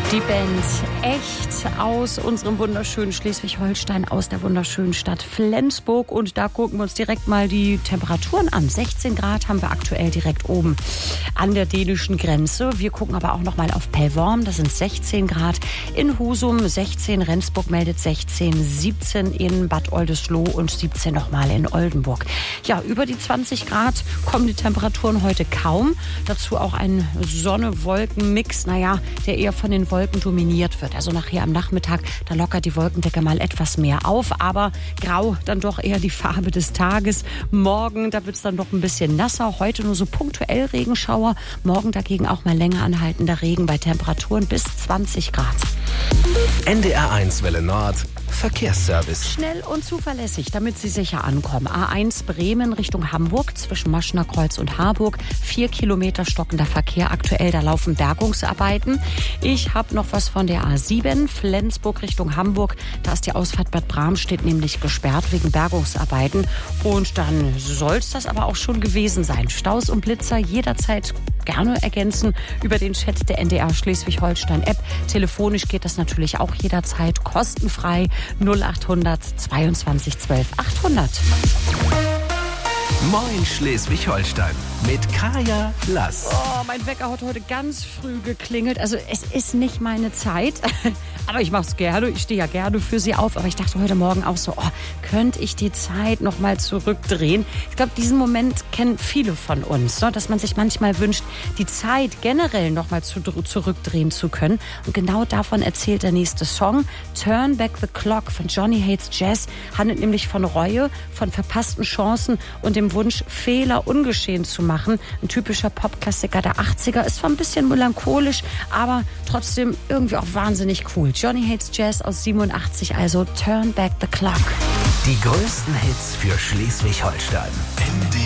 Die Band Echt aus unserem wunderschönen Schleswig-Holstein, aus der wunderschönen Stadt Flensburg. Und da gucken wir uns direkt mal die Temperaturen an. 16 Grad haben wir aktuell direkt oben an der dänischen Grenze. Wir gucken aber auch noch mal auf Pellworm. Das sind 16 Grad. In Husum 16, Rendsburg meldet 16, 17 in Bad Oldesloe und 17 nochmal in Oldenburg. Ja, über die 20 Grad kommen die Temperaturen heute kaum. Dazu auch ein Sonne-Wolken-Mix, der eher von den Wolken dominiert wird. Also nachher am Nachmittag, da lockert die Wolkendecke mal etwas mehr auf, aber grau dann doch eher die Farbe des Tages. Morgen, da wird es dann noch ein bisschen nasser. Heute nur so punktuell Regenschauer. Morgen dagegen auch mal länger anhaltender Regen bei Temperaturen bis 20 Grad. NDR1 Welle Nord. Verkehrsservice. Schnell und zuverlässig, damit Sie sicher ankommen. A1 Bremen Richtung Hamburg zwischen Maschner Kreuz und Harburg. 4 Kilometer stockender Verkehr aktuell, da laufen Bergungsarbeiten. Ich habe noch was von der A7 Flensburg Richtung Hamburg. Da ist die Ausfahrt Bad Bramstedt nämlich gesperrt wegen Bergungsarbeiten. Und dann soll es das aber auch schon gewesen sein. Staus und Blitzer jederzeit gerne ergänzen über den Chat der NDR Schleswig-Holstein-App. Telefonisch geht das natürlich auch jederzeit kostenfrei. 0800 22 12 800. Moin Schleswig-Holstein mit Kaya Lass. Oh, mein Wecker hat heute ganz früh geklingelt. Also es ist nicht meine Zeit, aber ich mache es gerne. Ich stehe ja gerne für Sie auf. Aber ich dachte heute Morgen auch so, könnte ich die Zeit noch mal zurückdrehen? Ich glaube, diesen Moment kennen viele von uns, dass man sich manchmal wünscht, die Zeit generell noch mal zurückdrehen zu können. Und genau davon erzählt der nächste Song. Turn Back the Clock von Johnny Hates Jazz handelt nämlich von Reue, von verpassten Chancen und dem Wunsch, Fehler ungeschehen zu machen. Ein typischer Popklassiker der 80er, ist zwar ein bisschen melancholisch, aber trotzdem irgendwie auch wahnsinnig cool. Johnny Hates Jazz aus 87, also Turn Back the Clock. Die größten Hits für Schleswig-Holstein.